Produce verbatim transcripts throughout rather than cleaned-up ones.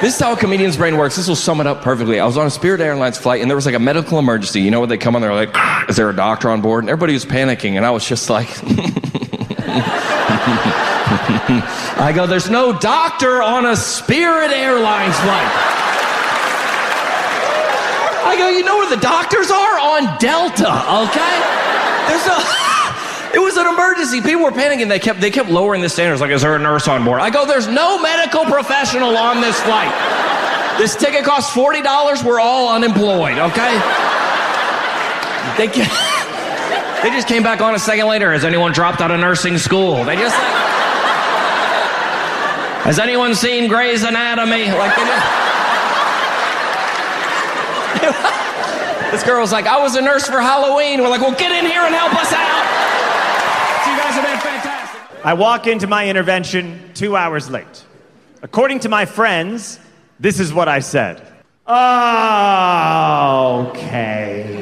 This is how a comedian's brain works. This will sum it up perfectly. I was on a Spirit Airlines flight, and there was like a medical emergency. You know when they come on, they're like, is there a doctor on board? And everybody was panicking, and I was just like... I go, there's no doctor on a Spirit Airlines flight. I go, you know where the doctors are? On Delta, okay? There's a... It was an emergency. People were panicking. They kept they kept lowering the standards. Like, is there a nurse on board? I go, there's no medical professional on this flight. This ticket costs forty dollars. We're all unemployed, okay? They, they just came back on a second later. Has anyone dropped out of nursing school? They just like... Has anyone seen Grey's Anatomy? Like, they just... This girl was like, I was a nurse for Halloween. We're like, well, get in here and help us out. You guys have been fantastic. I walk into my intervention two hours late. According to my friends, this is what I said. Oh, okay.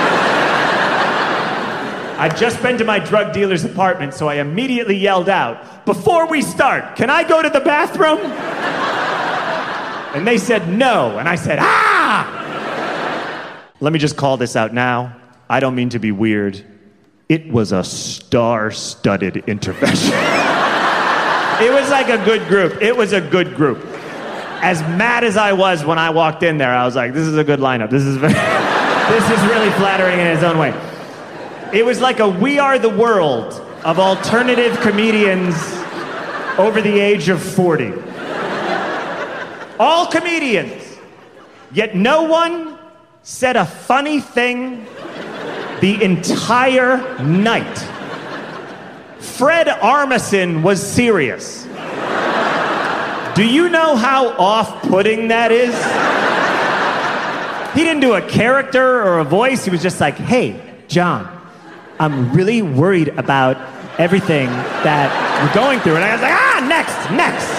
I'd just been to my drug dealer's apartment, so I immediately yelled out, before we start, can I go to the bathroom? And they said no, and I said, ah! Let me just call this out now. I don't mean to be weird. It was a star-studded intervention. It was like a good group. It was a good group. As mad as I was when I walked in there, I was like, this is a good lineup. This is very, this is really flattering in its own way. It was like a We Are the World of alternative comedians over the age of forty. All comedians, yet no one said a funny thing the entire night. Fred Armisen was serious. Do you know how off-putting that is? He didn't do a character or a voice. He was just like, hey, John, I'm really worried about everything that we're going through. And I was like, ah, next, next.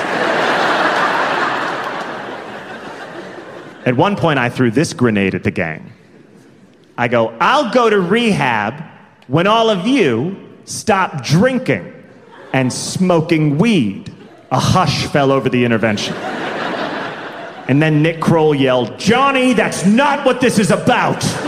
At one point, I threw this grenade at the gang. I go, I'll go to rehab when all of you stop drinking and smoking weed. A hush fell over the intervention. And then Nick Kroll yelled, Johnny, that's not what this is about.